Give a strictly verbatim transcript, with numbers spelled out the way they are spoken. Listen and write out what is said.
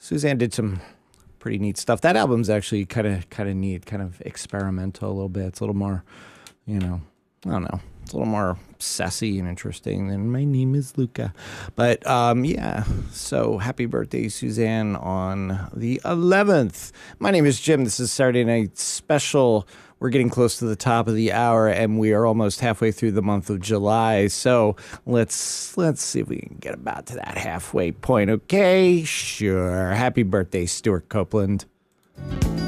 Suzanne did some pretty neat stuff. That album's actually kind of kind of neat, kind of experimental a little bit. It's a little more, you know, I don't know. It's a little more sassy and interesting than My Name is Luca. But um, yeah, so happy birthday, Suzanne, on the eleventh. My name is Jim. This is Saturday Night Special. We're getting close to the top of the hour, and we are almost halfway through the month of July. So let's let's see if we can get about to that halfway point. Okay, sure. Happy birthday, Stuart Copeland.